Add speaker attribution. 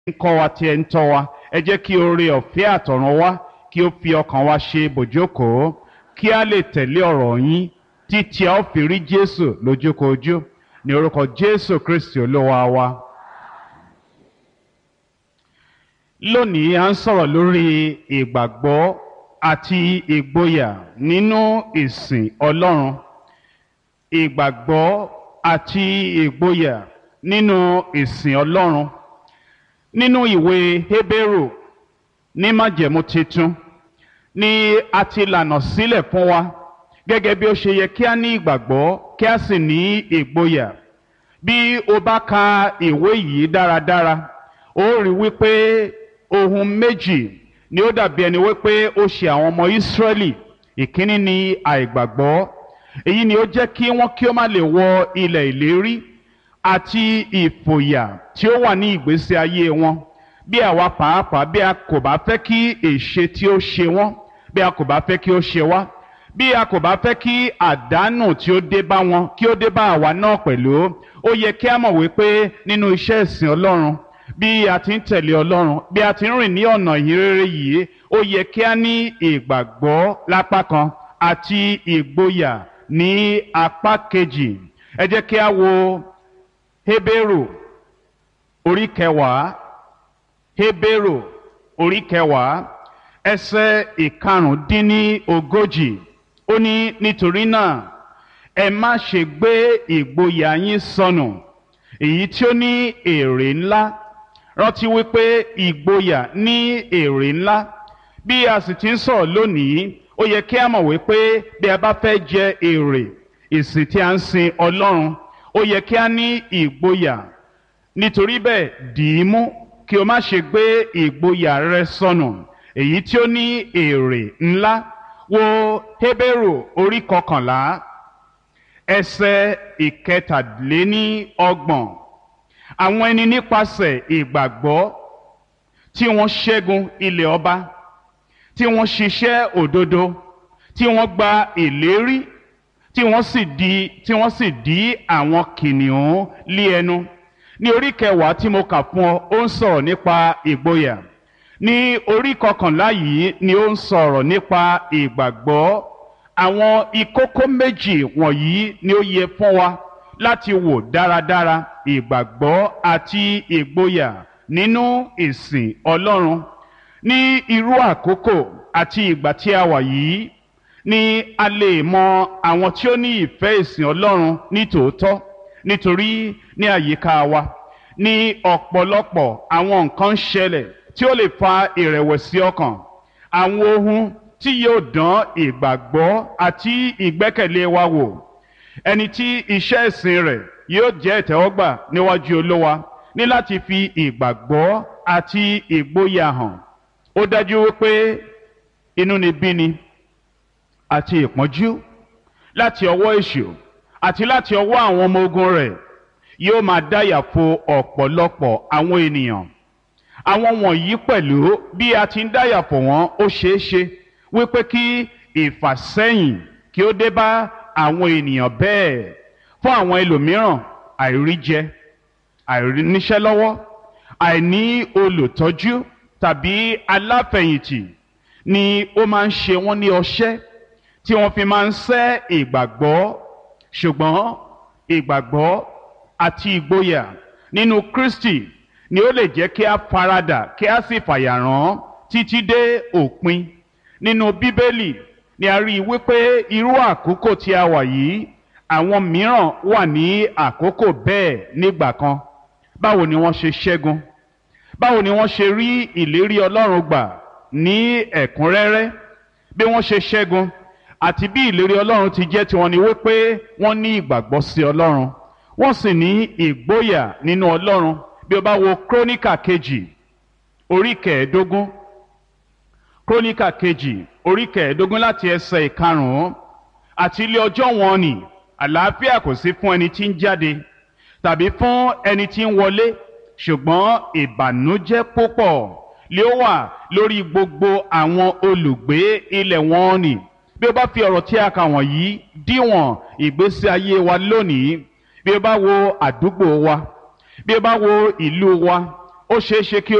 Speaker 1: ń kọ́ wa tí ẹ ń tọ́ wa, ẹ jẹ́ kí oore ọ̀fẹ́ àtọ̀run wá kí ó fi ọkàn wa ṣe bòjókòó, kí a lè tẹ̀lé ọ̀rọ̀ yín títí a ó fi rí Jésù lójúkojú ní orúkọ Jésù Kristi Olúwa wa. Lónìí a ń sọ̀rọ̀ lórí ìgbàgbọ́ àti ìgboyà nínú ìsìn Ọlọ́run. Ìgbàgbọ́ àti ìgboyà nínú ìsìn Ọlọ́run. Nínú ìwé Hébérù ní májẹ̀mú titun ni a ti lànà sílẹ̀ fún wa gẹ́gẹ́ bí ó ṣe yẹ kí a ní ìgbàgbọ́ kí a sì ní ìgboyà. Bí o bá ka ìwé yìí dáradára, ó rí wípé ohun méjì ni ó dàbí ẹni wípé ó ṣe àwọn ọmọ Ísírẹ́lì. Ìkíní ni àìgbàgbọ́. Èyí ni ó jẹ́ kí wọ́n kí ó má lè wọ ilẹ̀ ìlérí, àti ìfòyà tí ó wà ní ìgbésí ayé wọn. Bí àwa pàápàá bí a kò bá fẹ́ kí èṣe tí ó ṣe wọ́n, bí a kò bá fẹ́ kí ó ṣe wá, bí a kò bá fẹ́ kí àdánù tí ó dé bá wọn kí ó dé bá àwa náà pẹ̀lú, ó yẹ kí a mọ̀ wípé nínú iṣẹ́ ìsìn Ọlọ́run, bí a ti ń tẹ̀lé Ọlọ́run, bí a ti ń rìn ní ọ̀nà ìhìnrere yìí, ó yẹ kí a ní ìgbàgbọ́ lápá kan àti ìgboyà ní apá kejì. Ẹ jẹ́ kí a wo Hébérù orí kẹwàá, Hébérù orí kẹwàá ẹsẹ̀ ìkarùndínlógójì. Ó ní, nítorí náà ẹ má ṣe gbé ìgboyà yín sọnù, èyí tí ó ní èrè ńlá. Rántí wípé ìgboyà ní èrè ńlá. Bí a sì ti ń sọ̀rọ̀ lónìí, ó yẹ kí a mọ̀ wípé bí a bá fẹ́ jẹ èrè ìsìn tí a ń sin Ọlọ́run, ó yẹ kí a ní ìgboyà. Nítorí bẹ́ẹ̀, dì í mú kí o má ṣe gbé ìgboyà rẹ sọnù, èyí tí ó ní èrè ńlá. Wo Hébérù orí kọkànlá ẹsẹ̀ ìkẹtàléníọgbọ̀n. Àwọn ẹni nípasẹ̀ ìgbàgbọ́ tí wọ́n ṣẹ́gun ilẹ̀ ọba, tí wọ́n ṣiṣẹ́ òdodo, tí wọ́n gba ìlérí, tí wọ́n sì dí àwọn kìnìún lé ẹnu. Ní orí kẹwàá tí mo kà fún ọ, ó ń sọ̀rọ̀ nípa ìgboyà. Ní orí kọkànlá yìí ni ó ń sọ̀rọ̀ nípa ìgbàgbọ́. Àwọn ìkókó méjì wọ̀nyí ni ó yẹ fún wa láti wò dáradára: ìgbàgbọ́ àti ìgboyà nínú ìsìn Ọlọ́run. Ní irú àkókò àti ìgbà tí a wà yìí ni a lè mọ àwọn tí ó ní ìfẹ́ ìsìn Ọlọ́run ní tòótọ́, nítorí ní àyíká wa ní ọ̀pọ̀lọpọ̀ àwọn nǹkan ń ṣẹlẹ̀ tí ó lè fa ìrẹ̀wẹ̀sì ọkàn, àwọn ohun tí yóò dán ìgbàgbọ́ àti ìgbẹ́kẹ̀lé wa wò. Ẹni tí iṣẹ́ ìsìn rẹ̀ yóò jẹ́ ìtẹ́wọ́gbà níwájú Olúwa ní láti fi ìgbàgbọ́ àti ìgboyà hàn. Ó dájú wípé inúnibíni àti ìpọ́njú láti ọwọ́ èṣù àti láti ọwọ́ àwọn ọmọ ogun rẹ̀ yóò máa dáyàfo ọ̀pọ̀lọpọ̀ àwọn ènìyàn. Àwọn wọ̀nyí pẹ̀lú, bí a ti ń dáyàfo wọn, ó ṣeé ṣe wípé kí ìfàsẹ́yìn kí ó dé bá àwọn ènìyàn bẹ́ẹ̀. Fún àwọn ẹlòmíràn, àìríjẹ, àìníṣẹ́ lọ́wọ́, àìní olùtọ́jú tàbí aláfẹ̀yìntì ni ó máa ń ṣe wọ́n ní ọṣẹ́ tí wọ́n fi máa ń sẹ́ ìgbàgbọ́. Ṣùgbọ́n ìgbàgbọ́ àti ìgboyà nínú Kristi ni ó lè jẹ́ kí a faradà kí a sì fàyàrán títí dé òpin. Nínú Bíbélì ni a rí i wípé irú àkókò tí a wà yìí, àwọn mìíràn wà ní àkókò bẹ́ẹ̀ nígbà kan. Báwo ni wọ́n ṣe ṣẹ́gun? Báwo ni wọ́n ṣe rí ìlérí Ọlọ́run gbà ní ẹ̀kúnrẹ́rẹ́? Bí wọ́n ṣe ṣẹ́gun àti bí ìlérí Ọlọ́run ti jẹ́ tiwọn ni wípé wọ́n ní ìgbàgbọ́ sí Ọlọ́run, wọ́n sì ní ìgboyà nínú Ọlọ́run. Bí o bá wo Króníkà kejì orí kẹẹ̀ẹ́dógún, Króníkà kejì orí kẹẹ̀ẹ́dógún láti ẹsẹ̀ ìkarùn-ún. Àti ilé ọjọ́ wọn ni àlàáfíà kò sí fún ẹni tí ń jáde tàbí fún ẹni tí ń wọlé, ṣùgbọ́n ìbànújẹ́ púpọ̀ lé ó wà lórí gbogbo àwọn olùgbé ilẹ̀ wọn ni. Bí o bá fi ọ̀rọ̀ tí a kà wọ̀nyí díwọ̀n ìgbésí ayé wa lónìí, bí o bá wo àdúgbò wa, bí o bá wo ìlú wa, ó ṣeé ṣe kí